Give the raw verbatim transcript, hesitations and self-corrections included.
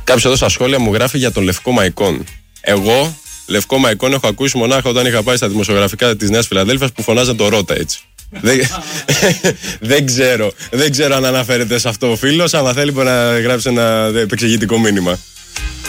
Κάποιος εδώ στα σχόλια μου γράφει για τον Λευκό Μαϊκόν. Εγώ, Λευκό Μαϊκόν, έχω ακούσει μονάχα όταν είχα πάει στα δημοσιογραφικά της Νέας Φιλαδέλφειας που φωνάζαν το Ρώτα έτσι. δεν, δεν ξέρω, δεν ξέρω αν αναφέρεται σε αυτό ο φίλος. Αν θέλει μπορεί να γράψει ένα επεξηγητικό μήνυμα.